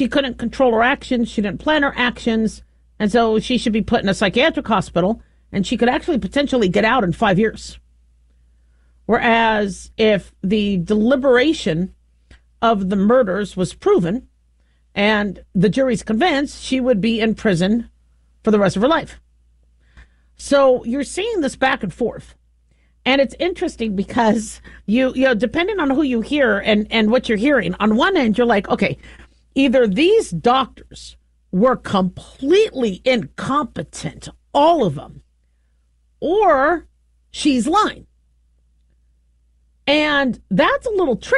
she couldn't control her actions. She didn't plan her actions. And so she should be put in a psychiatric hospital, and she could actually potentially get out in 5 years. Whereas if the deliberation of the murders was proven and the jury's convinced, she would be in prison for the rest of her life. So you're seeing this back and forth. And it's interesting because you know, depending on who you hear and what you're hearing, on one end, you're like, okay, either these doctors were completely incompetent, all of them, or she's lying. And that's a little tricky.